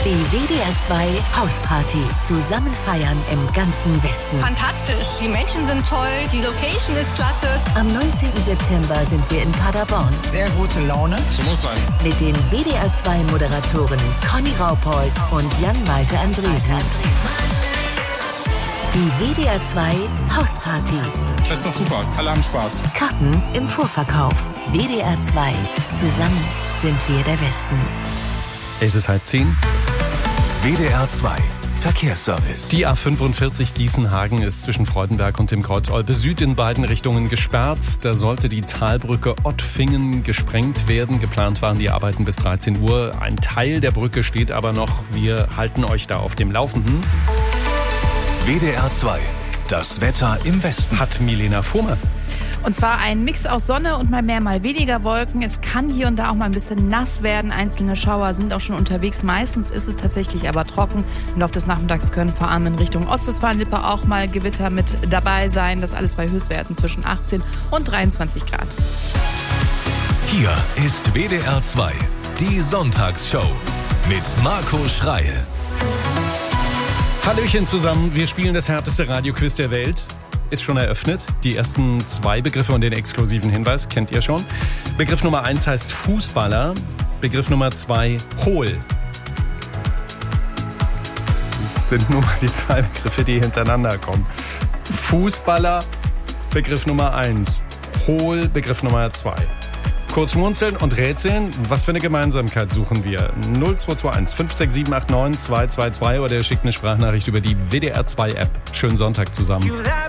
Die WDR 2 Hausparty. Zusammen feiern im ganzen Westen. Fantastisch. Die Menschen sind toll. Die Location ist klasse. Am 19. September sind wir in Paderborn. Sehr gute Laune. So muss sein. Mit den WDR 2 Moderatoren Conny Raupold und Jan-Malte Andresen. Die WDR 2 Hausparty. Das ist doch super. Alle haben Spaß. Karten im Vorverkauf. WDR 2. Zusammen sind wir der Westen. Es ist 9:30. WDR 2 Verkehrsservice. Die A45 Gießenhagen ist zwischen Freudenberg und dem Kreuz Olpe Süd in beiden Richtungen gesperrt. Da sollte die Talbrücke Ottfingen gesprengt werden. Geplant waren die Arbeiten bis 13 Uhr. Ein Teil der Brücke steht aber noch. Wir halten euch da auf dem Laufenden. WDR 2. Das Wetter im Westen. Hat Milena Fuhrmann. Und zwar ein Mix aus Sonne und mal mehr, mal weniger Wolken. Es kann hier und da auch mal ein bisschen nass werden. Einzelne Schauer sind auch schon unterwegs. Meistens ist es tatsächlich aber trocken. Im Laufe des Nachmittags können vor allem in Richtung Ostwestfalen-Lippe auch mal Gewitter mit dabei sein. Das alles bei Höchstwerten zwischen 18 und 23 Grad. Hier ist WDR 2, die Sonntagsshow mit Marco Schreil. Hallöchen zusammen, wir spielen das härteste Radioquiz der Welt. Ist schon eröffnet. Die ersten 2 Begriffe und den exklusiven Hinweis kennt ihr schon. Begriff Nummer 1 heißt Fußballer. Begriff Nummer 2 hohl. Das sind nun mal die 2 Begriffe, die hintereinander kommen. Fußballer, Begriff Nummer 1. Hohl, Begriff Nummer 2. Kurz schmunzeln und rätseln. Was für eine Gemeinsamkeit suchen wir? 0221 56789 222 oder ihr schickt eine Sprachnachricht über die WDR 2 App. Schönen Sonntag zusammen.